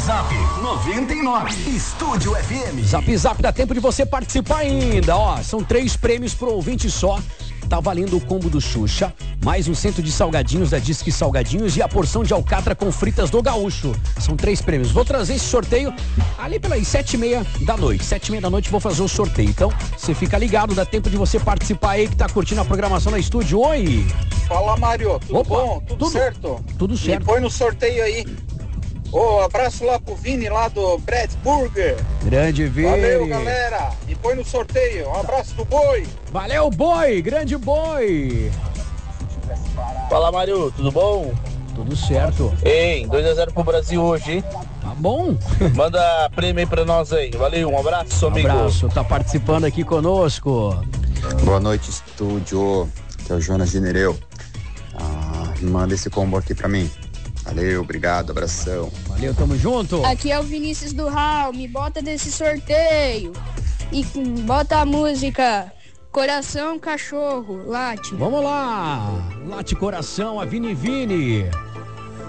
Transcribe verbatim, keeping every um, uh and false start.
Zap noventa e nove. Estúdio F M. Zap Zap, dá tempo de você participar ainda, ó. São três prêmios pro ouvinte só. Tá valendo o combo do Xuxa, mais um cento de salgadinhos da Disque Salgadinhos e a porção de alcatra com fritas do Gaúcho. São três prêmios. Vou trazer esse sorteio ali pelas sete e meia da noite. Sete e meia da noite vou fazer o sorteio. Então, você fica ligado, dá tempo de você participar aí que tá curtindo a programação na estúdio. Oi! Fala, Mário. Tudo Opa, bom? Tudo, tudo certo? Tudo certo. Me põe no sorteio aí. Ô, abraço lá pro Vini, lá do Brad Burger. Grande Vini. Valeu, galera. Me põe no sorteio. Um abraço do Boi. Valeu, Boi. Grande Boi. Fala, Mário. Tudo bom? Tudo certo. Ei, dois a zero pro Brasil hoje, hein? Tá bom. Manda prêmio aí pra nós aí. Valeu, um abraço, amigo. Um abraço. Tá participando aqui conosco. Boa noite, estúdio. Que é o Jonas de Nereu. Ah, manda esse combo aqui pra mim. Valeu, obrigado, abração. Valeu, tamo junto. Aqui é o Vinícius do Raul, me bota desse sorteio. E bota a música Coração Cachorro, late. Vamos lá. Late Coração, a Vini Vini.